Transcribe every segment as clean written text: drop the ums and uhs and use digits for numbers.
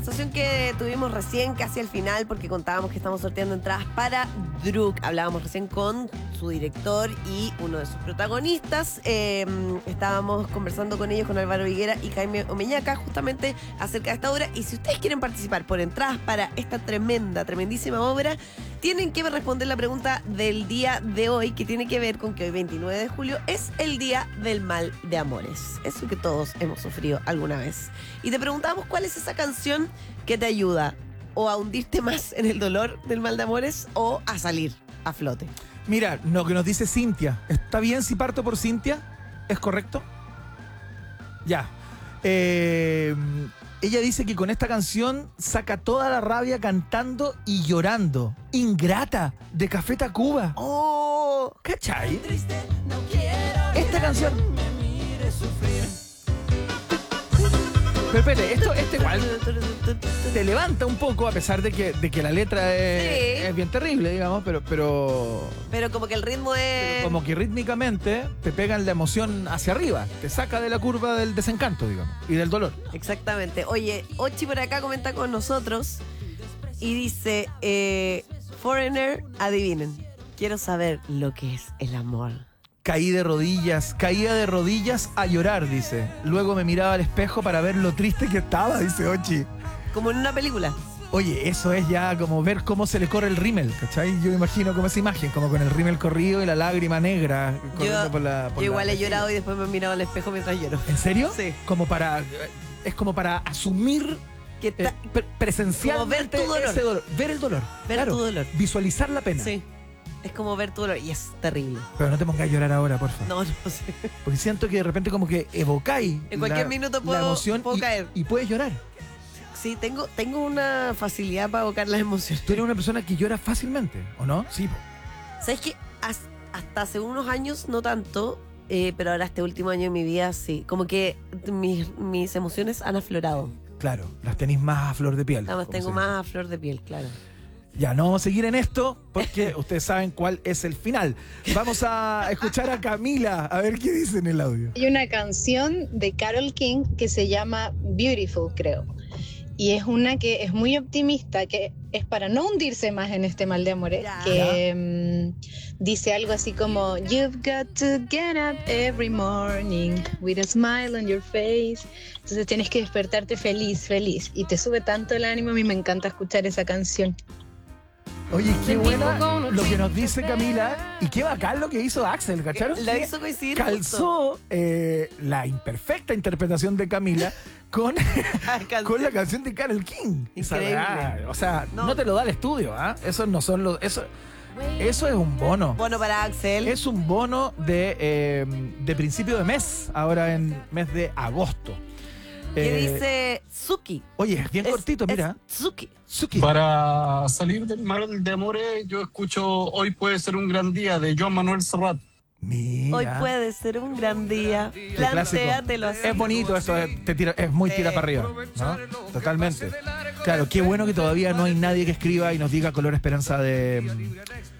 Conversación que tuvimos recién, casi al final, porque contábamos que estamos sorteando entradas para Druk. Hablábamos recién con su director y uno de sus protagonistas. Estábamos conversando con ellos, con Álvaro Higuera y Jaime Omeñaca, justamente acerca de esta obra. Y si ustedes quieren participar por entradas para esta tremendísima obra, tienen que responder la pregunta del día de hoy, que tiene que ver con que hoy, 29 de julio, es el Día del Mal de Amores. Eso que todos hemos sufrido alguna vez. Y te preguntamos cuál es esa canción que te ayuda o a hundirte más en el dolor del mal de amores o a salir a flote. Mira, lo que nos dice Cintia. ¿Está bien si parto por Cintia? ¿Es correcto? Ya. Ella dice que con esta canción saca toda la rabia cantando y llorando. Ingrata, de Café Tacuba. ¡Oh! ¿Cachai? Esta canción. Pero espérate, esto igual te levanta un poco, a pesar de que la letra es bien terrible, digamos, pero como que el ritmo es... como que rítmicamente te pegan la emoción hacia arriba, te saca de la curva del desencanto, digamos, y del dolor. Exactamente. Oye, Ochi por acá comenta con nosotros y dice, Foreigner, adivinen, quiero saber lo que es el amor. Caía de rodillas a llorar, dice. Luego me miraba al espejo para ver lo triste que estaba, dice Ochi. Como en una película. Oye, eso es ya como ver cómo se le corre el rímel, ¿cachai? Yo me imagino como esa imagen, como con el rímel corrido y la lágrima negra corriendo por la... Yo igual he llorado y después me he mirado al espejo mientras lloro. ¿En serio? Sí. Es como para asumir que presencialmente ver tu dolor. ese dolor. Ver el dolor. Ver tu dolor. Visualizar la pena. Sí. Es como ver tu dolor y es terrible. Pero no te pongáis a llorar ahora, por favor. No sé. Porque siento que de repente como que evocáis en cualquier minuto la emoción puedo caer. Y puedes llorar. Sí, tengo una facilidad para evocar las emociones. Tú eres una persona que llora fácilmente, ¿o no? Sí. ¿Sabes qué? Hasta hace unos años no tanto, pero ahora este último año de mi vida sí. Como que mis emociones han aflorado. Claro, las tenéis más a flor de piel. Las tengo más a flor de piel, claro. Ya, no vamos a seguir en esto porque ustedes saben cuál es el final. Vamos a escuchar a Camila, a ver qué dice en el audio. Hay una canción de Carole King que se llama Beautiful, creo. Y es una que es muy optimista, que es para no hundirse más en este mal de amores, que dice algo así como You've got to get up every morning with a smile on your face. Entonces tienes que despertarte feliz. Y te sube tanto el ánimo, a mí me encanta escuchar esa canción. Oye, qué buena lo que nos dice Camila y qué bacán lo que hizo Axel, ¿cacharon? La hizo coincidir. Calzó la imperfecta interpretación de Camila con la canción de Carole King. Increíble. O sea, no te lo da el estudio, ¿ah? Esos no son los... Eso es un bono. Bono para Axel. Es un bono de principio de mes, ahora en mes de agosto. ¿Qué dice Suki? Oye, bien cortito, mira. Suki. Para salir del mal de amores, yo escucho Hoy puede ser un gran día de Joan Manuel Serrat. Mira. Hoy puede ser un gran día. Plantéatelo así. Es bonito eso, es muy tira para arriba, ¿no? Totalmente. Claro, qué bueno que todavía no hay nadie que escriba y nos diga color esperanza del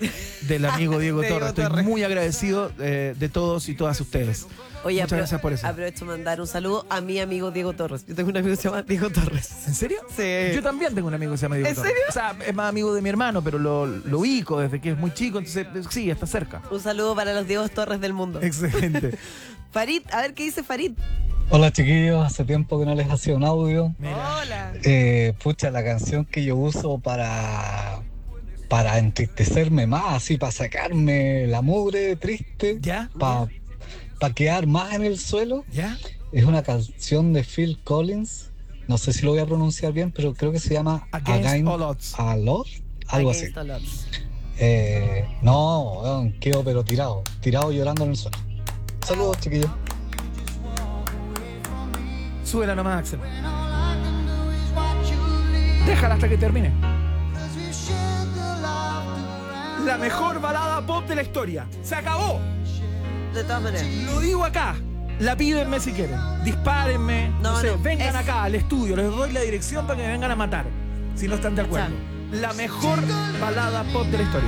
amigo Diego Torres. Estoy muy agradecido de todos y todas ustedes. Oye, muchas gracias por eso. Aprovecho de mandar un saludo a mi amigo Diego Torres. Yo tengo un amigo que se llama Diego Torres. ¿En serio? Sí. Yo también tengo un amigo que se llama Diego Torres. ¿En serio? O sea, es más amigo de mi hermano, pero lo ubico desde que es muy chico, entonces sí, está cerca. Un saludo para los Diegos Torres del mundo. Excelente. Farid, a ver qué dice Farid. Hola chiquillos, hace tiempo que no les hacía un audio. Mira. Hola. Pucha, la canción que yo uso para entristecerme más, así para sacarme la mugre triste, ¿Ya? para quedar más en el suelo, ¿Ya? es una canción de Phil Collins. No sé si lo voy a pronunciar bien, pero creo que se llama Against All Odds. Algo así. Against All Odds. No, quedo pero tirado llorando en el suelo. Saludos chiquillos. Súbela nomás, Axel. Déjala hasta que termine. La mejor balada pop de la historia. ¡Se acabó! De todas maneras. Lo digo acá. La pídenme si quieren. Dispárenme. No sé, vengan acá al estudio. Les doy la dirección para que me vengan a matar. Si no están de acuerdo. La mejor balada pop de la historia.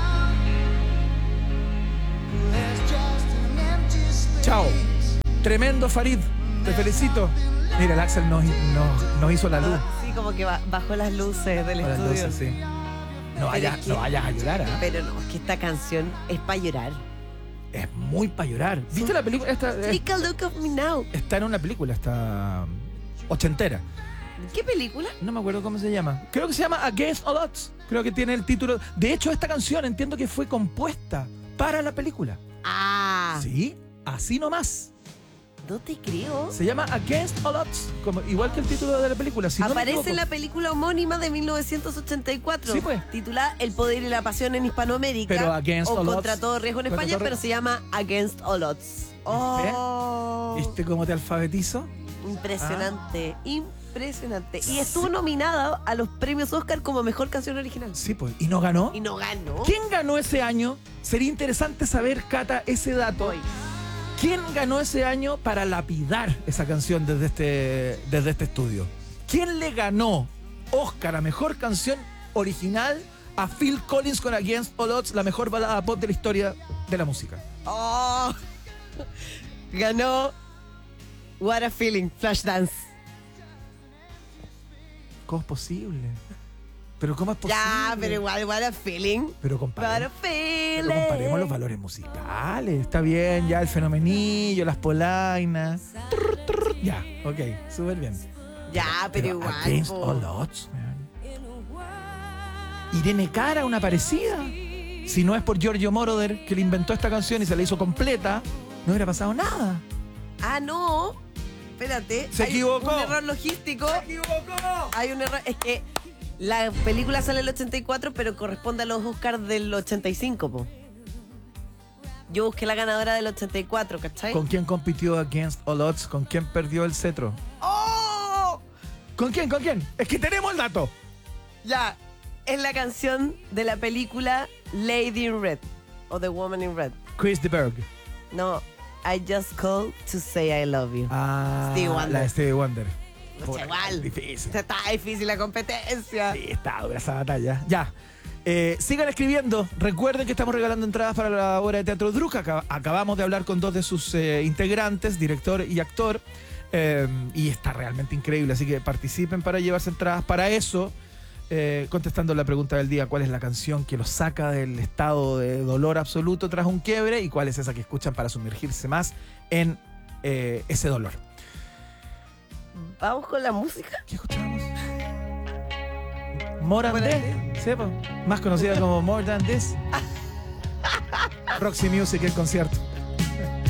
Chao. Tremendo, Farid. Te felicito. Mira, el Axel nos hizo la luz. Sí, como que bajó las luces del Para estudio. entonces, sí. No Pero vayas, es que- no vayas a llorar, ¿ah? Pero no, es que esta canción es para llorar. Es muy para llorar. ¿Viste la película? Take a look of me now. Está en una película, está ochentera. ¿Qué película? No me acuerdo cómo se llama. Creo que se llama Against All Odds. Creo que tiene el título. De hecho, esta canción entiendo que fue compuesta para la película. Ah, Sí, así nomás. no te creo. Se llama Against All Odds, como, igual que el título de la película. Si no me Aparece equivoco. en la película homónima de 1984, Sí, pues. titulada El poder y la pasión en Hispanoamérica, Pero Against o All Contra Odds. todo riesgo en Contra España, todo pero riesgo. se llama Against All Odds. Oh, ¿Viste cómo te alfabetizo? impresionante, impresionante. Y estuvo nominada a los premios Oscar como mejor canción original. Sí, pues. ¿Y no ganó? Y no ganó. ¿Quién ganó ese año? Sería interesante saber, Cata, ese dato. Voy. ¿Quién ganó ese año para lapidar esa canción desde este estudio? ¿Quién le ganó Oscar a mejor canción original a Phil Collins con Against All Odds, la mejor balada pop de la historia de la música? Oh. Ganó What a Feeling, Flashdance. ¿Cómo es posible? ¿Pero cómo es posible? Ya, pero igual, What a Feeling. Pero What a comparemos, Feeling. pero comparemos los valores musicales. Está bien, ya el fenomenillo, las polainas. Ya, ok, súper bien. Ya, pero igual. Against po. All Odds, man. Irene Cara, una parecida. Si no es por Giorgio Moroder, que le inventó esta canción y se la hizo completa, no hubiera pasado nada. Ah, no. Espérate. Se hay equivocó. Un error logístico. ¡Equivocó! Hay un error. Es que la película sale el 84, pero corresponde a los Oscars del 85, po. Yo busqué la ganadora del 84, ¿cachai? ¿Con quién compitió Against All Odds? ¿Con quién perdió el cetro? ¡Oh! ¿Con quién? ¿Con quién? Es que tenemos el dato. Ya. Es la canción de la película Lady in Red. O The Woman in Red. Chris de Berg. No. I just called to say I love you. Ah, Stevie Wonder. la de Stevie Wonder. No Puta, sé, igual. Difícil. Está difícil la competencia. Sí, está dura esa batalla. Ya. Sigan escribiendo. Recuerden que estamos regalando entradas para la obra de teatro Druk. Acabamos de hablar con dos de sus integrantes, director y actor. Y está realmente increíble. Así que participen para llevarse entradas para eso. Contestando la pregunta del día, ¿cuál es la canción que los saca del estado de dolor absoluto tras un quiebre? ¿Y cuál es esa que escuchan para sumergirse más en ese dolor? Vamos con la música. ¿Qué escuchamos? More Than This, ¿sí, po? Más conocida como More Than This. Roxy Music, el concierto.